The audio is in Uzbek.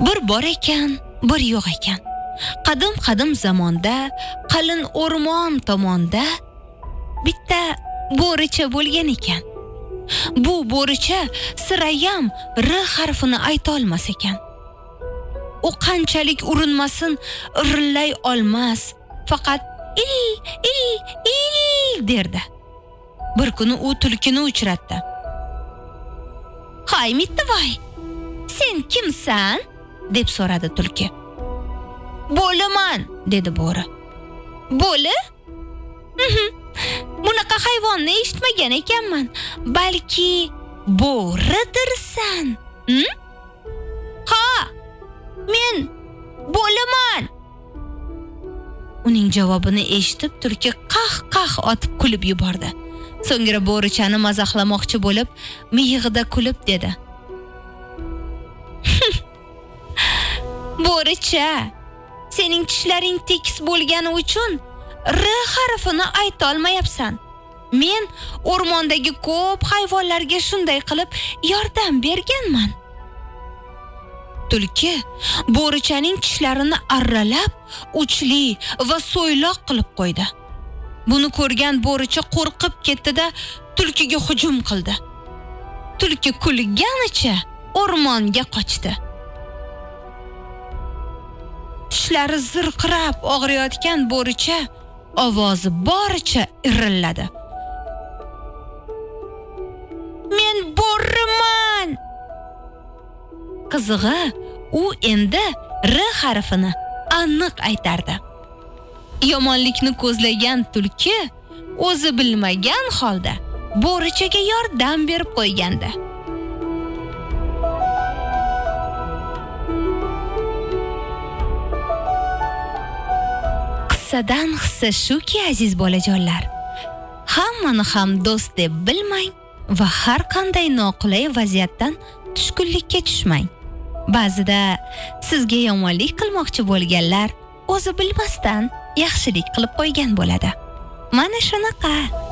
Bir bor ekan, bir yo'q ekan. Qadim zamonda, qalin o'rmon tomonda bitta bo'richa bo'lgan ekan. Bu bo'richa sirayam R harfini ayta olmas ekan. U qanchalik urinmasin, irillay olmas, faqat il derdi. Bir kuni u tulkini uchratdi. "Hay mittivoy, sen kimsan?" deb so'radi tulki. "Bo'liman", dedi bo'ri. "Bo'li? Bunaqa hayvonni eshitmagan ekanman. Balki bo'ridirsan?" "Ha, men bo'liman." Uning javobini eshitib tulki qah otib kulib yubordi. So'ngra bo'richani mazaxlamoqchi bo'lib, miyig'ida kulib dedi: "Bo'richa, sening tishlaring tekis bo'lgani uchun R harfini ayta olmayapsan. Men o'rmondagi ko'p hayvonlarga shunday qilib yordam berganman." Tulki bo'richaning tishlarini arralab, uchli va so'yloq qilib qo'ydi. Buni ko'rgan bo'richa qo'rqib ketdi-da, tulkiga hujum qildi. Tulki kulganicha o'rmonga qochdi. Tishlari zirqirab og'riyotgan bo'richa ovozi boricha irilladi: "Men bo'riman!" Qizig'i, u endi R harfini aniq aytardi. Yomonlikni ko'zlagan tulki o'zi bilmagan holda bo'richaga yordam berib qo'ygandi. Qissadan hissa shuki, aziz bolajonlar, hammani ham do'st deb bilmang va har qanday noqulay vaziyatdan tushkunlikka tushmang. Ba'zida sizga yomonlik qilmoqchi bo'lganlar o'zi bilmasdan yaxshilik qilib qo'ygan bo'ladi. Mana shunaqa.